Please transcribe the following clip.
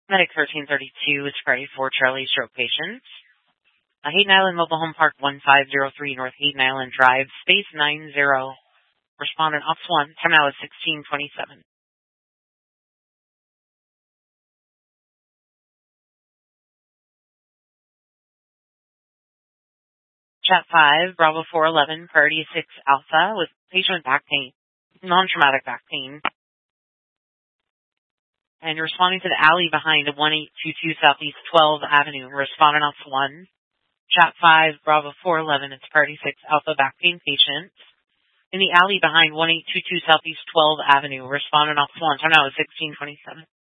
Medic 1332 is ready for Charlie stroke patients. Hayden Island Mobile Home Park 1503 North Hayden Island Drive, space 90. Respondent Ops 1, time now is 16:27. Chat 5, Bravo 411, Priority 6 Alpha with patient with back pain, non-traumatic back pain. And you're responding to the alley behind 1822 Southeast 12th Avenue. Respondent Ops 1. Chat 5, Bravo 411, it's Priority 6 Alpha back pain patient. In the alley behind 1822 Southeast 12th Avenue. Respondent Ops 1, time now is 16:27.